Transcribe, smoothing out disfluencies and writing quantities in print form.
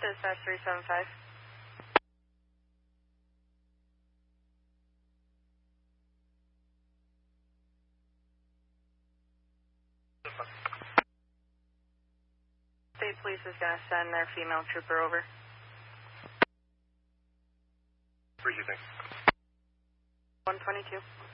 Dispatch 375. State Police is going to send their female trooper over. Where do you think? 122.